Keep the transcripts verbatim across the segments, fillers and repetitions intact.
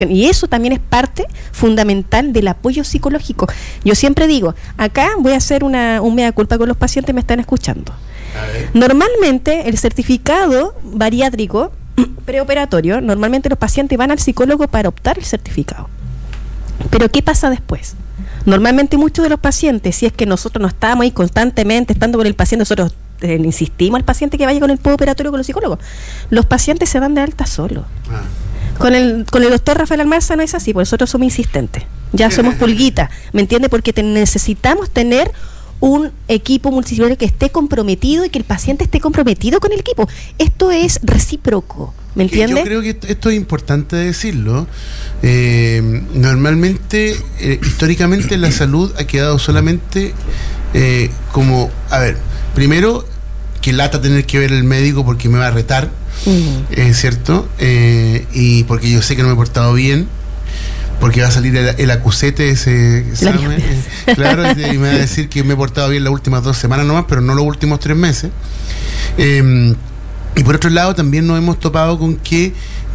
Y eso también es parte fundamental del apoyo psicológico. Yo siempre digo, acá voy a hacer una, un mea culpa con los pacientes, me están escuchando. Normalmente el certificado bariátrico preoperatorio, normalmente los pacientes van al psicólogo para optar el certificado. Pero ¿qué pasa después? Normalmente muchos de los pacientes, si es que nosotros no estamos ahí constantemente estando con el paciente, nosotros eh, le insistimos al paciente que vaya con el postoperatorio con los psicólogos, los pacientes se dan de alta solo. Ah. Con el, con el doctor Rafael Almarza no es así, porque nosotros somos insistentes, ya somos pulguitas, ¿me entiende? Porque te, necesitamos tener un equipo multidisciplinario que esté comprometido y que el paciente esté comprometido con el equipo. Esto es recíproco, ¿me entiende? Yo creo que esto es importante decirlo. Eh, normalmente, eh, históricamente, la salud ha quedado solamente eh, como, a ver, primero, que lata tener que ver el médico porque me va a retar, uh-huh. eh, ¿cierto? Eh, y porque yo sé que no me he portado bien, porque va a salir el, el acusete de ese examen, eh, claro, y me va a decir que me he portado bien las últimas dos semanas nomás, pero no los últimos tres meses. Eh, y por otro lado, también nos hemos topado con que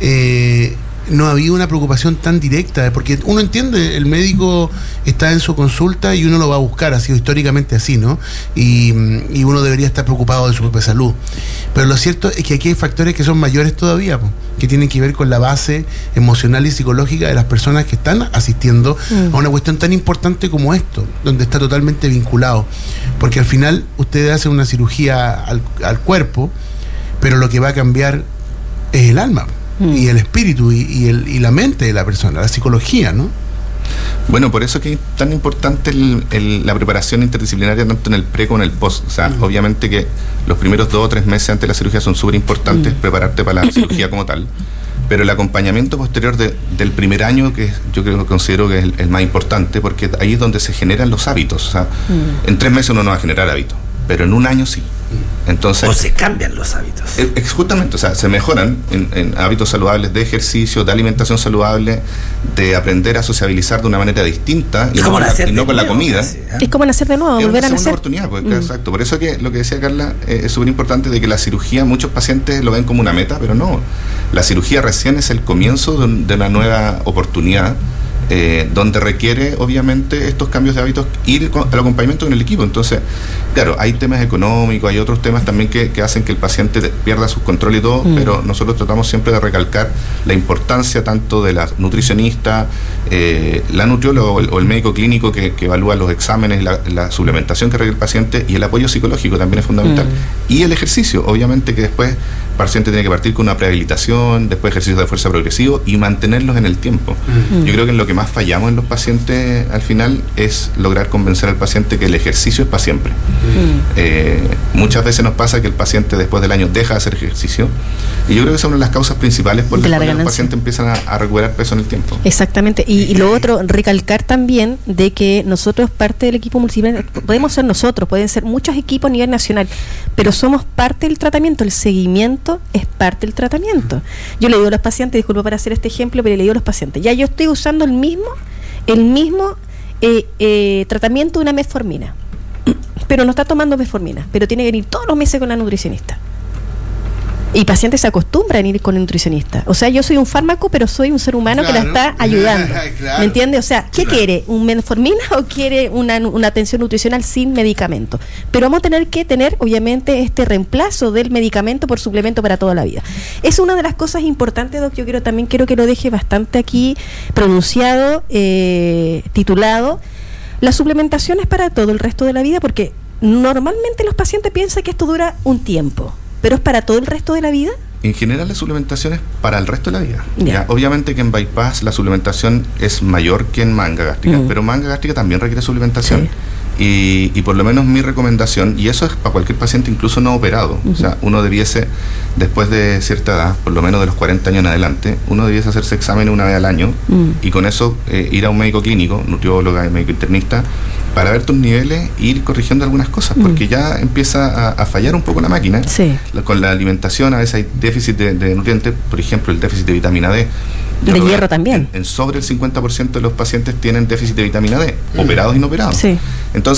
eh, no había una preocupación tan directa, porque uno entiende, el médico está en su consulta y uno lo va a buscar, ha sido históricamente así, ¿no? Y, y uno debería estar preocupado de su propia salud. Pero lo cierto es que aquí hay factores que son mayores todavía, po, que tienen que ver con la base emocional y psicológica de las personas que están asistiendo mm. a una cuestión tan importante como esto, donde está totalmente vinculado. Porque al final ustedes hacen una cirugía al, al cuerpo, pero lo que va a cambiar es el alma. Mm. Y el espíritu y, y, el, y la mente de la persona, la psicología, ¿no? Bueno, por eso que es tan importante el, el, la preparación interdisciplinaria tanto en el pre como en el post. O sea, mm. obviamente que los primeros dos o tres meses antes de la cirugía son súper importantes, mm. prepararte para la cirugía como tal. Pero el acompañamiento posterior de, del primer año, que yo creo que considero que es el, el más importante, porque ahí es donde se generan los hábitos. O sea, mm. en tres meses uno no va a generar hábitos, pero en un año sí. Entonces, o se cambian los hábitos. Es, justamente, o sea, se mejoran en, en hábitos saludables de ejercicio, de alimentación saludable, de aprender a sociabilizar de una manera distinta y, no, y no con la comida. Casi, ¿eh? Es como nacer de nuevo, es volver a nacer. Es una oportunidad, porque, mm. exacto. Por eso que lo que decía Carla eh, es súper importante, de que la cirugía, muchos pacientes lo ven como una meta, pero no. La cirugía recién es el comienzo de, de una nueva oportunidad. Eh, donde requiere obviamente estos cambios de hábitos ir con, al acompañamiento con el equipo. Entonces, claro, hay temas económicos, hay otros temas también que, que hacen que el paciente pierda su control y todo, mm. pero nosotros tratamos siempre de recalcar la importancia tanto de la nutricionista, eh, la nutrióloga o el, o el médico clínico que, que evalúa los exámenes, la, la suplementación que requiere el paciente, y el apoyo psicológico también es fundamental. Mm. Y el ejercicio, obviamente que después el paciente tiene que partir con una prehabilitación, después ejercicios de fuerza progresivo y mantenerlos en el tiempo. Mm. Yo creo que en lo que más fallamos en los pacientes al final es lograr convencer al paciente que el ejercicio es para siempre. Mm. Eh, muchas veces nos pasa que el paciente después del año deja de hacer ejercicio, y yo creo que esa es una de las causas principales por las cuales los pacientes empiezan a, a recuperar peso en el tiempo. Exactamente, y, y lo otro, recalcar también de que nosotros, parte del equipo multidisciplinario, podemos ser nosotros, pueden ser muchos equipos a nivel nacional, pero somos parte del tratamiento, el seguimiento es parte del tratamiento. Yo le digo a los pacientes, disculpa para hacer este ejemplo, pero le digo a los pacientes, ya yo estoy usando el mismo el mismo eh, eh, tratamiento de una metformina, pero no está tomando metformina, pero tiene que venir todos los meses con la nutricionista. Y pacientes se acostumbran a ir con el nutricionista. O sea, yo soy un fármaco, pero soy un ser humano, claro, que la está ayudando. Claro. ¿Me entiende? O sea, ¿qué claro. quiere? ¿Un metformina o quiere una, una atención nutricional sin medicamento? Pero vamos a tener que tener, obviamente, este reemplazo del medicamento por suplemento para toda la vida. Es una de las cosas importantes, Doc. Yo quiero también quiero que lo deje bastante aquí pronunciado, eh, titulado. La suplementación es para todo el resto de la vida, porque normalmente los pacientes piensan que esto dura un tiempo. ¿Pero es para todo el resto de la vida? En general la suplementación es para el resto de la vida. Yeah. ¿Ya? Obviamente que en bypass la suplementación es mayor que en manga gástrica, mm. pero manga gástrica también requiere suplementación. Sí. Y, y por lo menos mi recomendación, y eso es para cualquier paciente incluso no operado, uh-huh. o sea, uno debiese, después de cierta edad, por lo menos de los cuarenta años en adelante, uno debiese hacerse exámenes una vez al año, uh-huh. y con eso eh, ir a un médico clínico, nutrióloga y médico internista, para ver tus niveles e ir corrigiendo algunas cosas, porque uh-huh. ya empieza a, a fallar un poco la máquina. Sí. La, con la alimentación a veces hay déficit de, de nutrientes, por ejemplo el déficit de vitamina D. De hierro, hierro también. En, en sobre el cincuenta por ciento de los pacientes tienen déficit de vitamina D, uh-huh. operados y no operados. Sí. Entonces,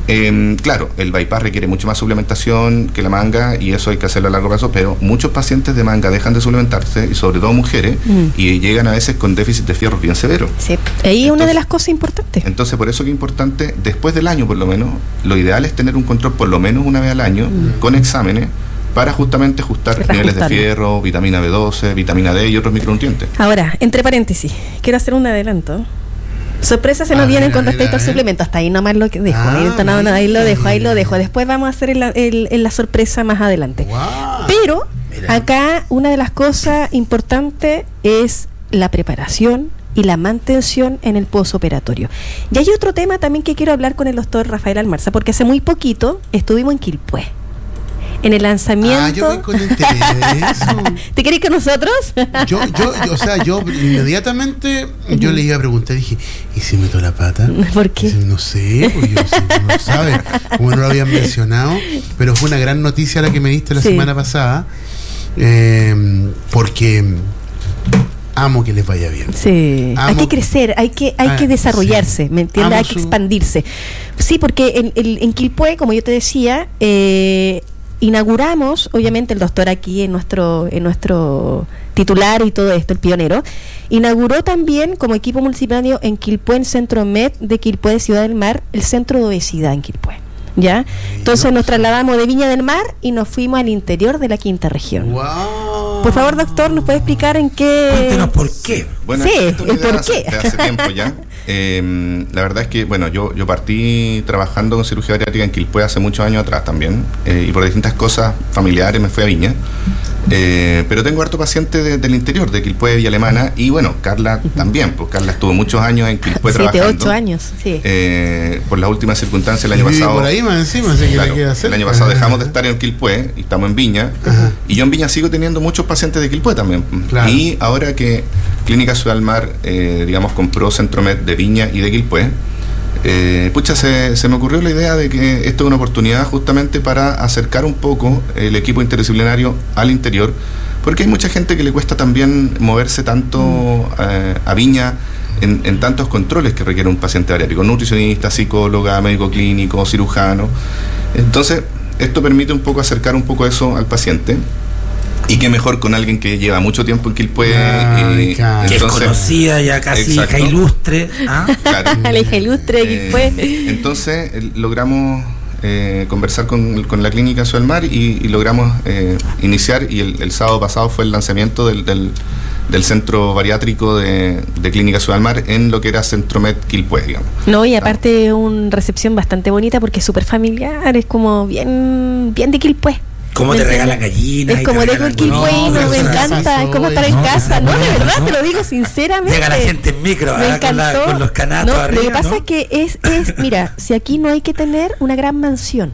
Eh, claro, el bypass requiere mucho más suplementación que la manga y eso hay que hacerlo a largo plazo, pero muchos pacientes de manga dejan de suplementarse, y sobre todo mujeres, mm. y llegan a veces con déficit de fierro bien severo. Sí, ahí es una de las cosas importantes. Entonces, por eso que es importante, después del año por lo menos, lo ideal es tener un control por lo menos una vez al año, mm. con exámenes, para justamente ajustar Reajustarlo. niveles de fierro, vitamina B doce, vitamina D y otros micronutrientes. Ahora, entre paréntesis, quiero hacer un adelanto. Sorpresas se nos a vienen ver, con respecto ver, al suplemento. Hasta ahí nomás lo que dejo. Ah, ahí, no, no, ahí lo dejo, ahí lo dejo. Después vamos a hacer el, el, el, la sorpresa más adelante. Wow. Pero Mira. acá una de las cosas importantes es la preparación y la mantención en el posoperatorio. Y hay otro tema también que quiero hablar con el doctor Rafael Almarza, porque hace muy poquito estuvimos en Quilpué. En el lanzamiento. Ah, yo voy con interés. ¿Te querés con nosotros? yo, yo, yo, o sea, yo inmediatamente yo le iba a preguntar, dije, ¿y si meto la pata? ¿Por qué? Dice, no sé, porque yo no lo sabe, como no lo habían mencionado, pero fue una gran noticia la que me diste la sí. semana pasada, eh, porque amo que les vaya bien. Sí, amo hay que crecer, hay que, hay ah, que desarrollarse, sí. ¿me entiendes? Amo hay que expandirse. Sí, porque en, en, en Quilpué, como yo te decía, eh, inauguramos, obviamente el doctor aquí en nuestro en nuestro titular y todo esto, el pionero, inauguró también como equipo municipal en Quilpué, en Centro Med de Quilpué de Ciudad del Mar, el centro de obesidad en Quilpué. ¿Ya? Entonces nos trasladamos de Viña del Mar y nos fuimos al interior de la quinta región. Wow. Por favor, doctor, ¿nos puede explicar en qué? Cuéntenos por qué. Bueno, sí, esto el por hace, qué. hace tiempo ya. Eh, la verdad es que, bueno, yo, yo partí trabajando con cirugía bariátrica en Quilpué hace muchos años atrás también, eh, y por distintas cosas familiares me fui a Viña. Eh, pero tengo harto paciente de, del interior, de Quilpué, Villa Alemana, y bueno, Carla uh-huh. también, pues Carla estuvo muchos años en Quilpué Siete, trabajando. ocho años, sí. Eh, por las últimas circunstancias el año y pasado. Por ahí más encima, así que claro, le queda hacer. El año pasado dejamos de estar en Quilpué y estamos en Viña. Uh-huh. Y yo en Viña sigo teniendo muchos pacientes de Quilpué también. Claro. Y ahora que Clínica Ciudad del Mar, eh, digamos, compró Centro Med de Viña y de Quilpué, Eh, pucha, se, se me ocurrió la idea de que esto es una oportunidad justamente para acercar un poco el equipo interdisciplinario al interior, porque hay mucha gente que le cuesta también moverse tanto eh, a Viña en, en tantos controles que requiere un paciente bariátrico, nutricionista, psicóloga, médico clínico, cirujano. Entonces, esto permite un poco acercar un poco eso al paciente. Y qué mejor con alguien que lleva mucho tiempo en Quilpué, Ay, eh, que entonces, es conocida ya casi hija ilustre. ¿Ah? Claro. La hija ilustre de Quilpué. Eh, entonces eh, logramos eh, conversar con, con la Clínica Ciudad del Mar y, y logramos eh, iniciar, y el, el sábado pasado fue el lanzamiento del, del, del centro bariátrico de, de Clínica Ciudad del Mar en lo que era Centro Med Quilpué, digamos. No, y aparte ah. una recepción bastante bonita porque es súper familiar, es como bien, bien de Quilpué. ¿Cómo te regalan gallinas? Es como de Quilpué, no, me encanta, es como estar en casa, no, de verdad, te lo digo sinceramente. Llega la gente en micro, me ¿eh? encantó. Con, la, con los canastos no, arriba, lo que pasa ¿no? es que es, es, mira, si aquí no hay que tener una gran mansión,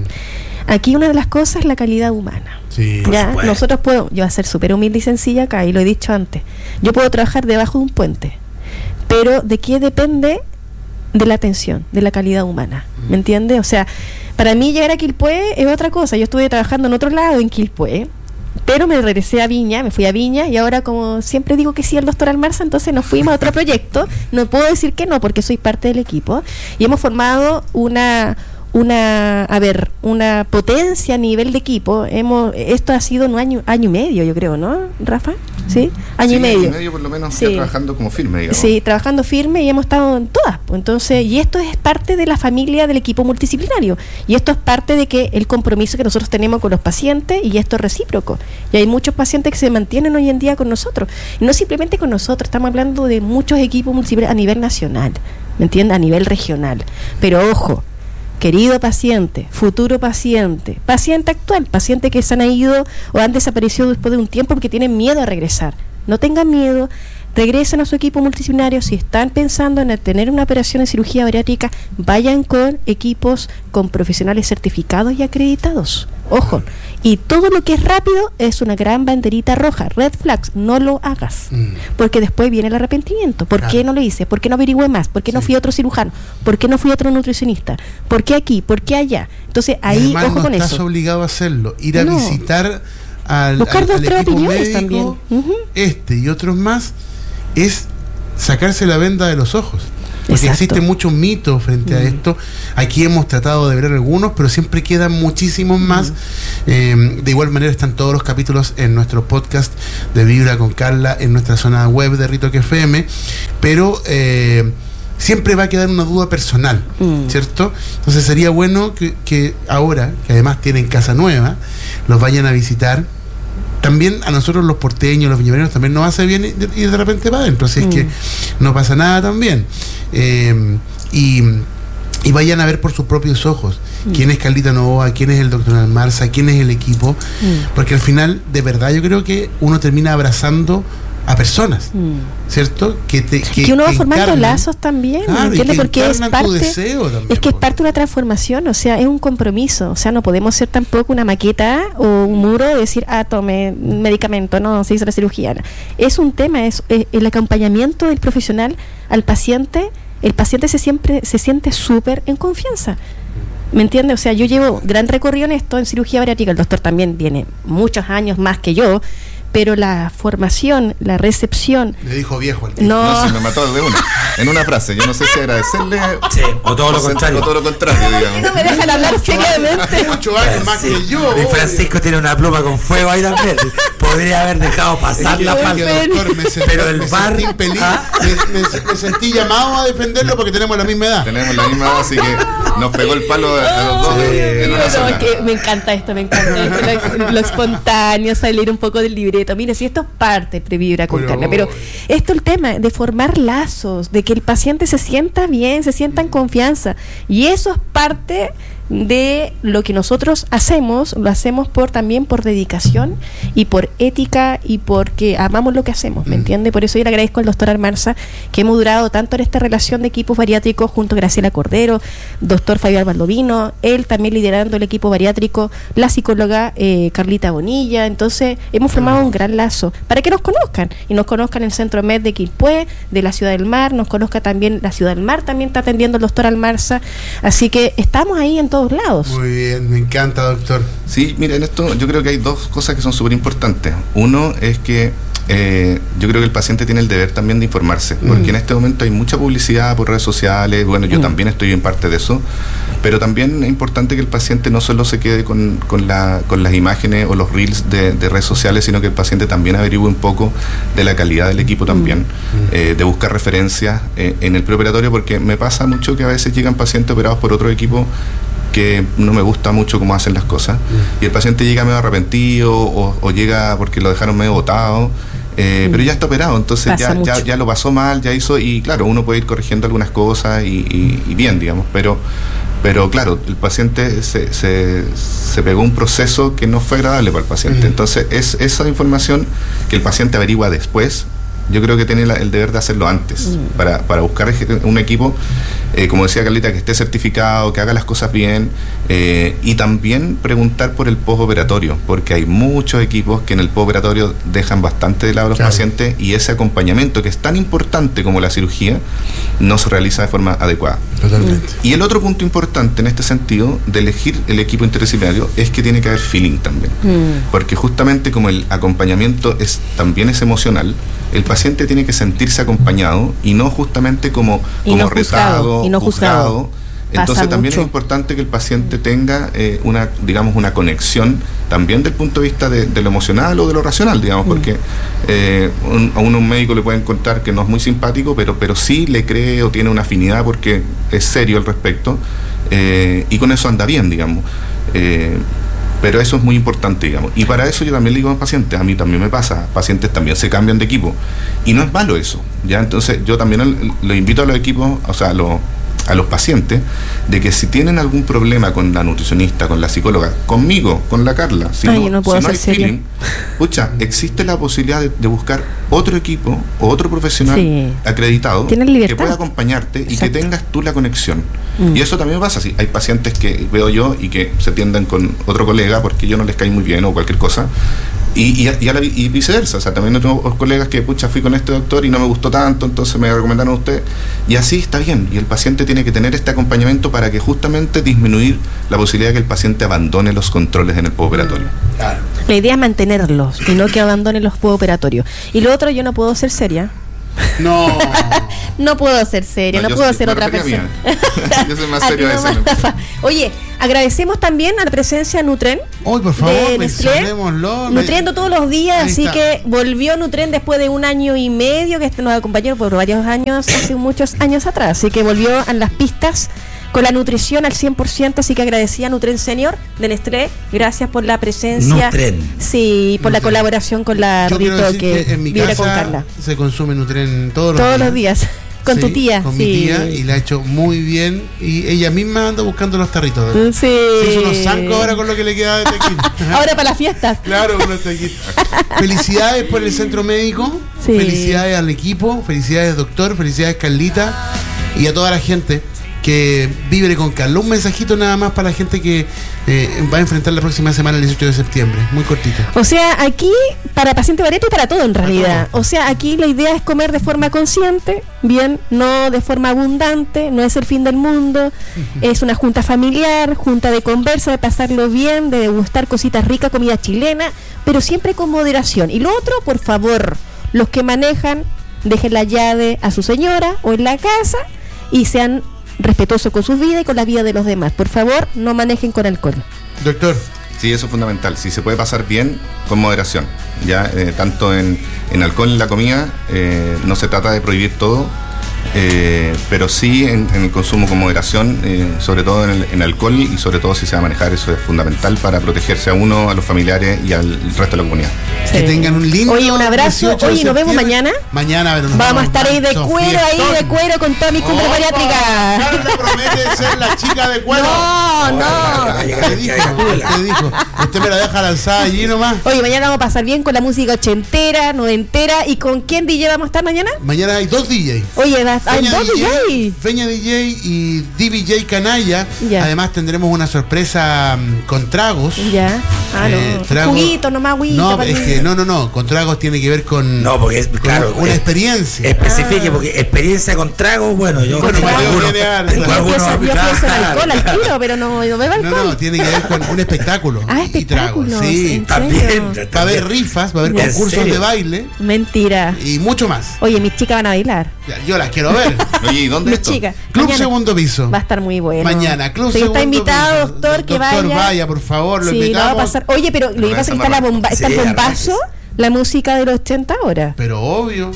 aquí una de las cosas es la calidad humana. Sí, ya, nosotros podemos, yo voy a ser súper humilde y sencilla acá, y lo he dicho antes, yo puedo trabajar debajo de un puente, pero ¿de qué depende? De la atención, de la calidad humana, ¿me entiendes? O sea, para mí llegar a Quilpué es otra cosa. Yo estuve trabajando en otro lado en Quilpué, pero me regresé a Viña, me fui a Viña y ahora, como siempre digo que sí al doctor Almarza, entonces nos fuimos a otro proyecto. No puedo decir que no porque soy parte del equipo y hemos formado una una a ver una potencia a nivel de equipo. Hemos esto ha sido un año año y medio, yo creo, ¿no, Rafa? Sí, año sí, y medio. Año y medio por lo menos, sí. Trabajando como firme, digamos. Sí, trabajando firme y hemos estado en todas. Pues, entonces, y esto es parte de la familia del equipo multidisciplinario. Y esto es parte de que el compromiso que nosotros tenemos con los pacientes, y esto es recíproco. Y hay muchos pacientes que se mantienen hoy en día con nosotros. Y no simplemente con nosotros, estamos hablando de muchos equipos multidisciplinarios a nivel nacional, ¿me entiendes? A nivel regional. Pero ojo, querido paciente, futuro paciente, paciente actual, paciente que se han ido o han desaparecido después de un tiempo porque tienen miedo a regresar. No tengan miedo, regresen a su equipo multidisciplinario. Si están pensando en tener una operación en cirugía bariátrica, vayan con equipos con profesionales certificados y acreditados. Ojo, y todo lo que es rápido es una gran banderita roja, red flags, no lo hagas, mm. porque después viene el arrepentimiento. ¿Por claro. qué no lo hice? ¿Por qué no averigüé más? ¿Por qué sí. no fui a otro cirujano? ¿Por qué no fui a otro nutricionista? ¿Por qué aquí? ¿Por qué allá? Entonces ahí, ojo no con estás eso. Estás obligado a hacerlo, ir a no. visitar al, buscar al, dos, al tres equipo opiniones médico, también. Uh-huh. Este y otros más, es sacarse la venda de los ojos. Porque Exacto. existen muchos mitos frente mm. a esto. Aquí hemos tratado de ver algunos, pero siempre quedan muchísimos más. Mm. Eh, de igual manera están todos los capítulos en nuestro podcast de Vibra con Carla, en nuestra zona web de Ritoque F M, pero eh, siempre va a quedar una duda personal, mm. ¿cierto? Entonces sería bueno que, que ahora, que además tienen casa nueva, los vayan a visitar. También a nosotros los porteños, los viñaverinos, también nos hace bien y, y de repente va adentro, así mm. es que no pasa nada también. Eh, y, y vayan a ver por sus propios ojos mm. quién es Carlita Novoa, quién es el doctor Almarza, quién es el equipo, mm. porque al final, de verdad, yo creo que uno termina abrazando a personas, mm. ¿cierto? Que, te, que, que uno va que formando encarnan, lazos también, claro, ¿entiendes? Porque es parte, también, es que es parte de una transformación, o sea, es un compromiso, o sea, no podemos ser tampoco una maqueta o un muro de decir, ah, tome medicamento, no, se hizo la cirugía. Es un tema, es, es el acompañamiento del profesional al paciente. El paciente se siempre se siente súper en confianza. ¿Me entiendes? O sea, yo llevo gran recorrido en esto, en cirugía bariátrica. El doctor también viene muchos años más que yo, pero la formación, la recepción... Le dijo viejo al tío. No, no se me mató de una. En una frase. Yo no sé si agradecerle... Sí, o todo lo contrario. O todo lo contrario, digamos. No me dejan hablar seriamente. Muchos años más sí. que yo. Y Francisco tiene una pluma con fuego ahí también. Podría haber dejado pasar es que, la palma. Doctor, me sentí, pero el me bar... Sentí impelido, ¿ah? me, me, me sentí llamado a defenderlo porque tenemos la misma edad. Tenemos la misma edad, así que nos pegó el palo a, a los dos sí. en una no, sola. Que me encanta esto, me encanta esto, lo, lo espontáneo, salir un poco del libreto. Mire, si esto parte Previbra con Carla, pero esto el tema de formar lazos, de que el paciente se sienta bien, se sienta en confianza, y eso es parte de lo que nosotros hacemos, lo hacemos por también por dedicación y por ética y porque amamos lo que hacemos, ¿me entiende? Por eso yo le agradezco al doctor Almarza que hemos durado tanto en esta relación de equipos bariátricos junto a Graciela Cordero, doctor Fabián Baldovino, él también liderando el equipo bariátrico, la psicóloga eh, Carlita Bonilla. Entonces hemos formado un gran lazo para que nos conozcan y nos conozcan el Centro Med de Quilpué, de la Ciudad del Mar, nos conozca también la Ciudad del Mar, también está atendiendo el doctor Almarza, así que estamos ahí en todo lados. Muy bien, me encanta, doctor. Sí, mira, en esto yo creo que hay dos cosas que son súper importantes. Uno es que eh, yo creo que el paciente tiene el deber también de informarse, porque mm. en este momento hay mucha publicidad por redes sociales, bueno, yo mm. también estoy en parte de eso, pero también es importante que el paciente no solo se quede con, con, la, con las imágenes o los reels de, de redes sociales, sino que el paciente también averigüe un poco de la calidad del equipo también, mm. eh, de buscar referencias eh, en el preoperatorio, porque me pasa mucho que a veces llegan pacientes operados por otro equipo que no me gusta mucho cómo hacen las cosas, mm. y el paciente llega medio arrepentido o, o llega porque lo dejaron medio botado, eh, mm. pero ya está operado, entonces ya, ya, ya lo pasó mal, ya hizo, y claro, uno puede ir corrigiendo algunas cosas y, y, y bien, digamos, pero pero claro, el paciente se, se, se pegó un proceso que no fue agradable para el paciente, mm. entonces es esa información que el paciente averigua después. Yo creo que tiene la, el deber de hacerlo antes, mm. para, para buscar un equipo, eh, como decía Carlita, que esté certificado, que haga las cosas bien, eh, y también preguntar por el postoperatorio, porque hay muchos equipos que en el postoperatorio dejan bastante de lado a los claro. pacientes, y ese acompañamiento, que es tan importante como la cirugía, no se realiza de forma adecuada. Totalmente. Y el otro punto importante en este sentido, de elegir el equipo interdisciplinario, es que tiene que haber feeling también, mm. porque justamente como el acompañamiento es también es emocional, el paciente tiene que sentirse acompañado y no justamente como, como no retado, y no juzgado. juzgado. Entonces Pasa también mucho. Es importante que el paciente tenga eh, una, digamos, una conexión también del punto de vista de, de lo emocional o de lo racional, digamos, mm. porque eh, un, a uno un médico le pueden contar que no es muy simpático, pero, pero sí le cree o tiene una afinidad porque es serio al respecto, eh, y con eso anda bien, digamos. Eh, Pero eso es muy importante, digamos. Y para eso yo también le digo a los pacientes, a mí también me pasa, pacientes también se cambian de equipo. Y no es malo eso, ¿ya? Entonces yo también lo invito a los equipos, o sea, a los, a los pacientes, de que si tienen algún problema con la nutricionista, con la psicóloga, conmigo, con la Carla, si Ay, no, no, puedo si no hay seria. feeling, pucha, existe la posibilidad de, de buscar otro equipo o otro profesional sí. acreditado que pueda acompañarte. Exacto. Y que tengas tú la conexión. Mm. Y eso también pasa, sí. Hay pacientes que veo yo y que se tiendan con otro colega porque yo no les cae muy bien o cualquier cosa. Y, y, y, a la, y viceversa, o sea, también tengo colegas que, pucha, fui con este doctor y no me gustó tanto, entonces me recomendaron a usted, y así está bien, y el paciente tiene que tener este acompañamiento para que justamente disminuir la posibilidad de que el paciente abandone los controles en el postoperatorio. Claro. La idea es mantenerlos y no que abandone los postoperatorios. Y lo otro, yo no puedo ser seria, No. No puedo ser seria, no, yo puedo soy- ser me otra refería a persona. mí. Yo soy más A ti serio a no, veces. Rafa. Oye, agradecemos también a la presencia de Nutren. Hoy, por favor, de Nestlé, mencionémoslo. nutriendo todos los días, Ahí así está. que volvió Nutren después de un año y medio, que este nos acompañó por varios años, hace muchos años atrás, así que volvió a las pistas con la nutrición al cien por ciento, así que agradecía a Nutren Senior de Nestlé, gracias por la presencia. Nutren. Sí, por la Nutren. colaboración con la Yo quiero Rito decir que, que en mi vibra con casa Carla. se consume Nutren todos los Todos días. los días, con Sí, tu tía. Con sí. mi tía, y la ha hecho muy bien. Y ella misma anda buscando los tarritos. Sí. Se hizo unos zancos ahora con lo que le queda de tequila. Ahora para las fiestas. Claro, con los taquitos. Felicidades por el centro médico. Sí. Felicidades al equipo. Felicidades, doctor. Felicidades, Carlita. Y a toda la gente que vibre con Carlos. Un mensajito nada más para la gente que eh, va a enfrentar la próxima semana, el dieciocho de septiembre. Muy cortito. O sea, aquí para paciente Barreto y para todo en realidad. O sea, aquí la idea es comer de forma consciente, bien, no de forma abundante, no es el fin del mundo, es una junta familiar, junta de conversa, de pasarlo bien, de degustar cositas ricas, comida chilena, pero siempre con moderación. Y lo otro, por favor, los que manejan, dejen la llave a su señora o en la casa y sean respetuosos con su vida y con la vida de los demás. Por favor, no manejen con alcohol. Doctor. Sí, eso es fundamental. Si se puede pasar bien, con moderación. Ya, eh, tanto en, en alcohol en la comida, eh, no se trata de prohibir todo, eh, pero sí en, en el consumo con moderación, eh, sobre todo en el en alcohol, y sobre todo si se va a manejar, eso es fundamental para protegerse a uno, a los familiares y al resto de la comunidad. Que tengan un lindo Oye, un abrazo. dieciocho de Oye, nos vemos septiembre. mañana. Mañana, pero nos Vamos a estar ahí de Manso cuero, ahí fiestón. de cuero con toda mi cumbre Opa, bariátrica. Carla promete ser la chica de cuero. No, no. Va a llegar ¿Qué el dijo? caricatura. ¿Qué dijo? Usted me la deja lanzada allí nomás. Oye, mañana vamos a pasar bien con la música ochentera, noventera. ¿Y con quién D J vamos a estar mañana? Mañana hay dos D Js. Oye, vas- hay Feña dos D J. Feña D J y D V J Canalla. Ya. Además tendremos una sorpresa mm, con tragos. Ya. Ah, Eh, no. trago- Juguito, nomás agüita. No, para es mí. que no, no, no. Con tragos tiene que ver con, No, porque es, con claro, una es- experiencia. Especifique, porque experiencia con trago, bueno, yo Bueno, tengo Mateo algunos- viene a- tengo Yo algunos pienso, yo pienso en claro. alcohol al tiro, pero no, no bebo alcohol. No, no, tiene que ver con un espectáculo. Ah, y tragos. espectáculos. Sí. ¿En También, serio? Va a haber rifas, va a haber ¿En concursos serio? de baile Mentira. y mucho más. Oye, mis chicas van a bailar. Ya, yo las quiero ver. Oye, ¿y dónde Mis esto? chicas. Club Mañana. Segundo Piso. Va a estar muy bueno. Mañana, Club Sí, Segundo está invitado, Piso. doctor, que Doctor, vaya. vaya, por favor, lo Sí, lo va a invitamos. pasar. Oye, pero lo que pasa es que está, la bomba, está el Sí, bombazo, arranques. la música de los ochenta ahora. Pero obvio.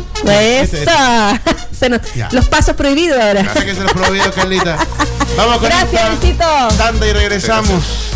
¡Esa! Se nos- Ya. los pasos prohibidos ahora. Hasta que se los prohibido, Carlita. Vamos con Gracias, esta besito. tanda y regresamos.